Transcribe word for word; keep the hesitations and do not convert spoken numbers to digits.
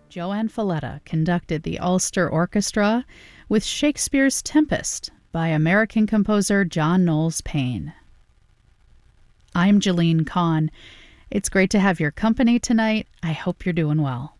Joanne Falletta conducted the Ulster Orchestra with Shakespeare's Tempest by American composer John Knowles Paine. I'm Jeline Kahn. It's great to have your company tonight. I hope you're doing well.